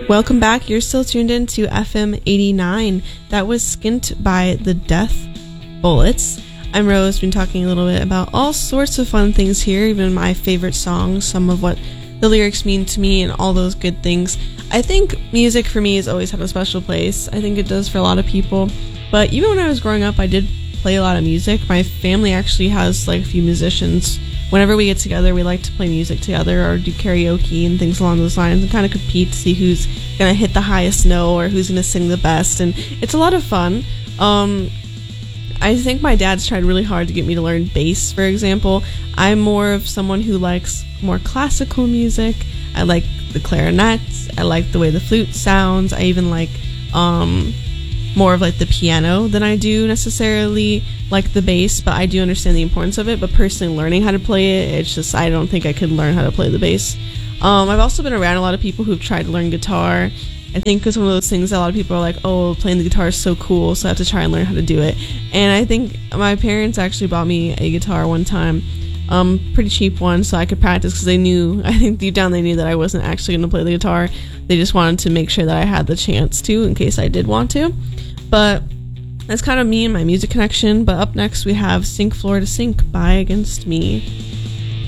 Welcome back. You're still tuned in to FM 89. That was Skint by the Death Bullets. I'm Rose. Been talking a little bit about all sorts of fun things here, even my favorite songs, some of what the lyrics mean to me, and all those good things. I think music for me has always had a special place. I think it does for a lot of people. But even when I was growing up, I did play a lot of music. My family actually has like a few musicians. Whenever we get together, we like to play music together or do karaoke and things along those lines and kind of compete to see who's going to hit the highest note or who's going to sing the best. And it's a lot of fun. I think my dad's tried really hard to get me to learn bass, for example. I'm more of someone who likes more classical music. I like the clarinet. I like the way the flute sounds. I even like more of like the piano than I do necessarily like the bass, but I do understand the importance of it. But personally learning how to play it, it's just, I don't think I could learn how to play the bass. I've also been around a lot of people who've tried to learn guitar. I think it's one of those things that a lot of people are like, oh, playing the guitar is so cool, so I have to try and learn how to do it. And I think my parents actually bought me a guitar one time, pretty cheap one, so I could practice, because they knew, I think deep down they knew that I wasn't actually going to play the guitar. They just wanted to make sure that I had the chance to, in case I did want to. But that's kind of me and my music connection. But up next we have Sink Floor to Sink by Against Me.